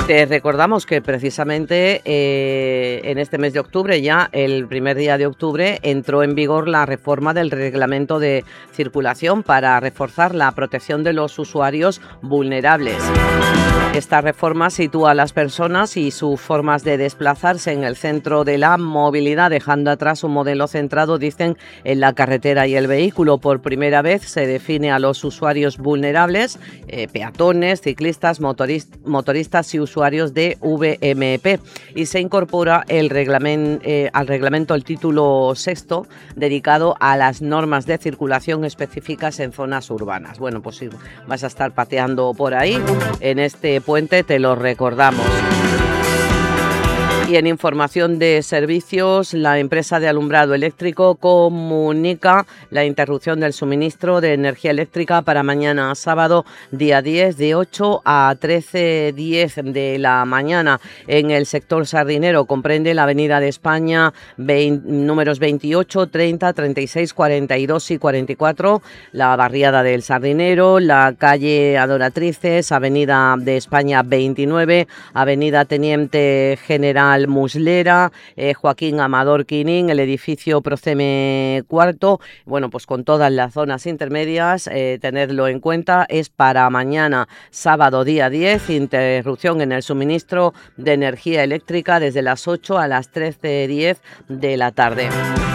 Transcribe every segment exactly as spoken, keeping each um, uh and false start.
Te recordamos que precisamente eh, en este mes de octubre, ya el primer día de octubre, entró en vigor la reforma del reglamento de circulación para reforzar la protección de los usuarios vulnerables. Esta reforma sitúa a las personas y sus formas de desplazarse en el centro de la movilidad, dejando atrás un modelo centrado, dicen, en la carretera y el vehículo. Por primera vez se define a los usuarios vulnerables, eh, peatones, ciclistas, motorist- motoristas y usuarios de V M P. Y se incorpora el reglamento, eh, al reglamento el título sexto dedicado a las normas de circulación específicas en zonas urbanas. Bueno, pues si vas a estar pateando por ahí en este puente, te lo recordamos. Y en información de servicios, la empresa de alumbrado eléctrico comunica la interrupción del suministro de energía eléctrica para mañana sábado, día diez, de ocho a trece diez de la mañana. En el sector sardinero comprende la Avenida de España, veinte, números veintiocho, treinta, treinta y seis, cuarenta y dos y cuarenta y cuatro, la barriada del Sardinero, la calle Adoratrices, Avenida de España veintinueve, Avenida Teniente General Muslera, eh, Joaquín Amador Quinín, el edificio Proceme Cuarto. Bueno, pues con todas las zonas intermedias, eh, tenerlo en cuenta, es para mañana sábado día diez, interrupción en el suministro de energía eléctrica desde las ocho a las trece diez de la tarde.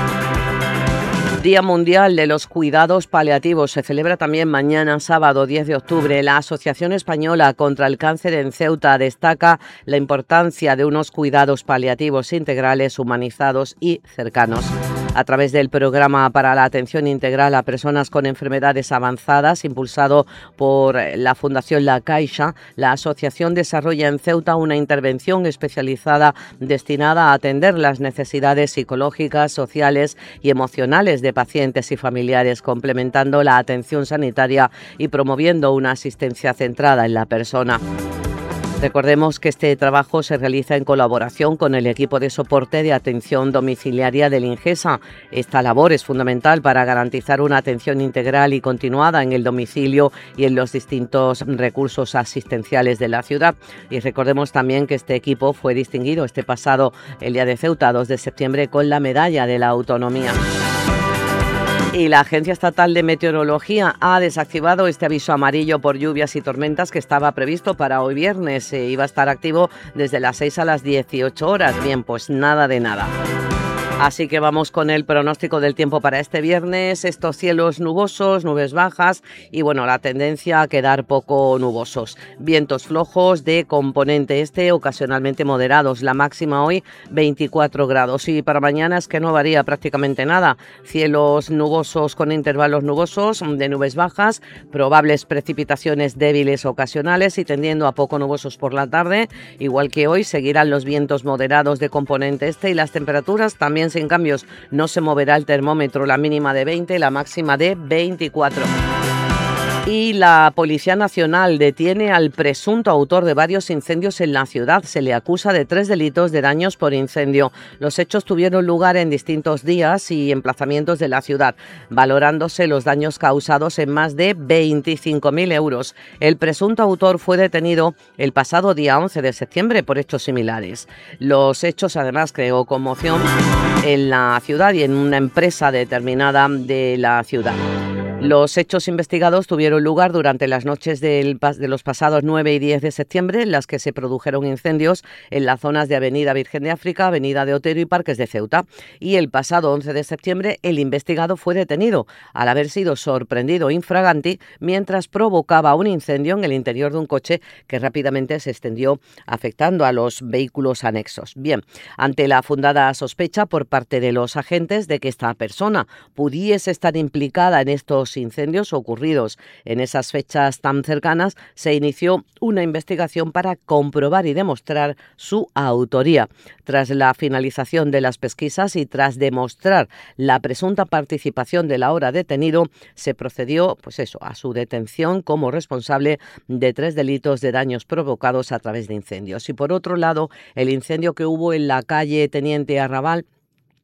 Día Mundial de los Cuidados Paliativos. Se celebra también mañana, sábado diez de octubre. La Asociación Española contra el Cáncer en Ceuta destaca la importancia de unos cuidados paliativos integrales, humanizados y cercanos. A través del programa para la atención integral a personas con enfermedades avanzadas, impulsado por la Fundación La Caixa, la asociación desarrolla en Ceuta una intervención especializada destinada a atender las necesidades psicológicas, sociales y emocionales de pacientes y familiares, complementando la atención sanitaria y promoviendo una asistencia centrada en la persona. Recordemos que este trabajo se realiza en colaboración con el equipo de soporte de atención domiciliaria del INGESA. Esta labor es fundamental para garantizar una atención integral y continuada en el domicilio y en los distintos recursos asistenciales de la ciudad. Y recordemos también que este equipo fue distinguido este pasado, el día de Ceuta, dos de septiembre, con la Medalla de la Autonomía. Y la Agencia Estatal de Meteorología ha desactivado este aviso amarillo por lluvias y tormentas que estaba previsto para hoy viernes. Eh, iba a estar activo desde las seis a las dieciocho horas. Bien, pues nada de nada. Así que vamos con el pronóstico del tiempo para este viernes. Estos cielos nubosos, nubes bajas y bueno, la tendencia a quedar poco nubosos. Vientos flojos de componente este, ocasionalmente moderados. La máxima hoy veinticuatro grados y para mañana es que no varía prácticamente nada. Cielos nubosos con intervalos nubosos de nubes bajas, probables precipitaciones débiles ocasionales y tendiendo a poco nubosos por la tarde. Igual que hoy seguirán los vientos moderados de componente este y las temperaturas también sin cambios. No se moverá el termómetro, la mínima de veinte, la máxima de veinticuatro. Y la Policía Nacional detiene al presunto autor de varios incendios en la ciudad. Se le acusa de tres delitos de daños por incendio. Los hechos tuvieron lugar en distintos días y emplazamientos de la ciudad, valorándose los daños causados en más de veinticinco mil euros. El presunto autor fue detenido el pasado día once de septiembre por hechos similares. Los hechos además creó conmoción en la ciudad y en una empresa determinada de la ciudad. Los hechos investigados tuvieron lugar durante las noches del, de los pasados nueve y diez de septiembre, en las que se produjeron incendios en las zonas de Avenida Virgen de África, Avenida de Otero y Parques de Ceuta. Y el pasado once de septiembre, el investigado fue detenido al haber sido sorprendido infraganti mientras provocaba un incendio en el interior de un coche que rápidamente se extendió, afectando a los vehículos anexos. Bien, ante la fundada sospecha por parte de los agentes de que esta persona pudiese estar implicada en estos incendios ocurridos en esas fechas tan cercanas, se inició una investigación para comprobar y demostrar su autoría. Tras la finalización de las pesquisas y tras demostrar la presunta participación del ahora detenido, se procedió, pues eso, a su detención como responsable de tres delitos de daños provocados a través de incendios. Y por otro lado, el incendio que hubo en la calle Teniente Arrabal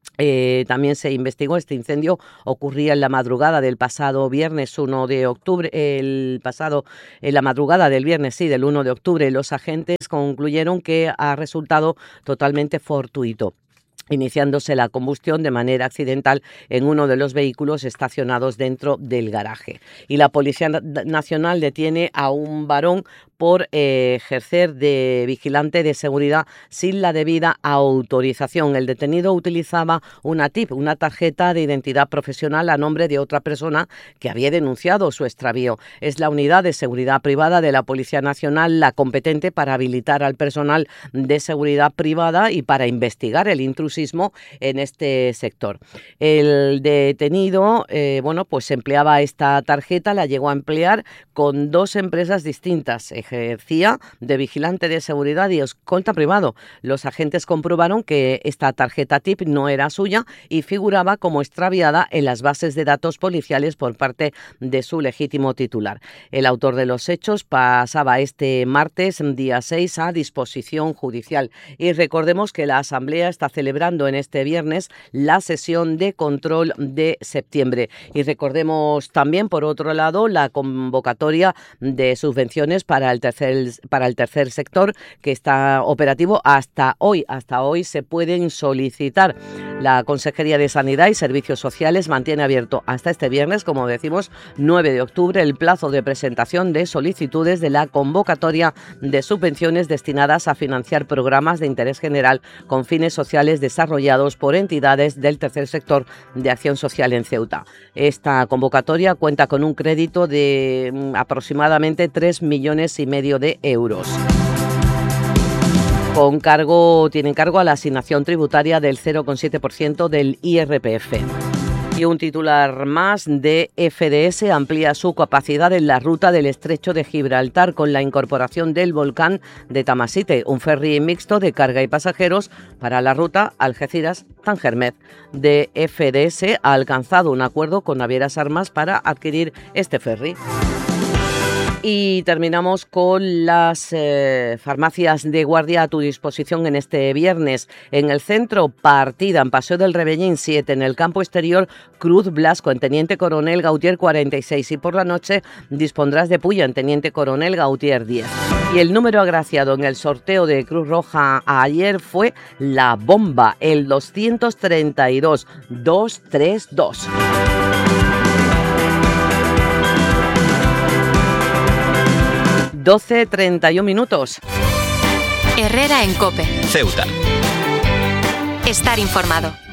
Eh, también se investigó. Este incendio ocurría en la madrugada del pasado viernes uno de octubre, el pasado, en la madrugada del viernes, sí, del uno de octubre. Los agentes concluyeron que ha resultado totalmente fortuito, iniciándose la combustión de manera accidental en uno de los vehículos estacionados dentro del garaje. Y la Policía Nacional detiene a un varón por eh, ejercer de vigilante de seguridad sin la debida autorización. El detenido utilizaba una T I P, una tarjeta de identidad profesional, a nombre de otra persona que había denunciado su extravío. Es la unidad de seguridad privada de la Policía Nacional la competente para habilitar al personal de seguridad privada y para investigar el intrusismo en este sector. El detenido, eh, bueno, pues empleaba esta tarjeta, la llegó a emplear con dos empresas distintas. Ejercía de vigilante de seguridad y escolta privado. Los agentes comprobaron que esta tarjeta T I P no era suya y figuraba como extraviada en las bases de datos policiales por parte de su legítimo titular. El autor de los hechos pasaba este martes, día seis, a disposición judicial. Y recordemos que la Asamblea está celebrando en este viernes la sesión de control de septiembre. Y recordemos también, por otro lado, la convocatoria de subvenciones para el tercer, para el tercer sector, que está operativo hasta hoy. Hasta hoy se pueden solicitar. La Consejería de Sanidad y Servicios Sociales mantiene abierto hasta este viernes, como decimos, nueve de octubre, el plazo de presentación de solicitudes de la convocatoria de subvenciones destinadas a financiar programas de interés general con fines sociales desarrollados por entidades del tercer sector de acción social en Ceuta. Esta convocatoria cuenta con un crédito de mm, aproximadamente tres millones y medio de euros. Con cargo, tienen cargo a la asignación tributaria del cero coma siete por ciento del I R P F. Y un titular más de F D S amplía su capacidad en la ruta del Estrecho de Gibraltar con la incorporación del volcán de Tamasite, un ferry mixto de carga y pasajeros para la ruta Algeciras-Tangermet. De F D S ha alcanzado un acuerdo con Navieras Armas para adquirir este ferry. Y terminamos con las eh, farmacias de guardia a tu disposición en este viernes. En el centro, partida en Paseo del Rebellín siete, en el campo exterior Cruz Blasco, en Teniente Coronel Gautier cuarenta y seis, y por la noche dispondrás de Puya, en Teniente Coronel Gautier diez. Y el número agraciado en el sorteo de Cruz Roja ayer fue la bomba, el doscientos treinta y dos, doscientos treinta y dos. doce treinta y un minutos. Herrera en COPE. Ceuta. Estar informado.